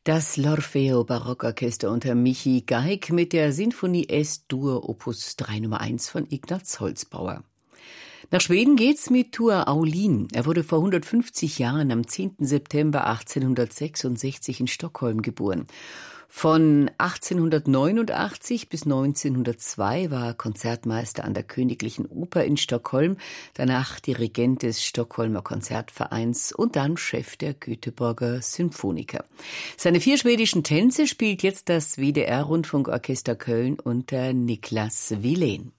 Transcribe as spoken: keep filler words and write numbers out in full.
Das L'Orfeo Barockorchester unter Michi Geig mit der Sinfonie S-Dur Opus drei Nummer eins von Ignaz Holzbauer. Nach Schweden geht's mit Tua Aulin. Er wurde vor hundertfünfzig Jahren am zehnten September achtzehnhundertsechsundsechzig in Stockholm geboren. Von achtzehnhundertneunundachtzig bis neunzehnhundertzwei war er Konzertmeister an der Königlichen Oper in Stockholm, danach Dirigent des Stockholmer Konzertvereins und dann Chef der Göteborger Symphoniker. Seine vier schwedischen Tänze spielt jetzt das W D R-Rundfunkorchester Köln unter Niklas Wilén.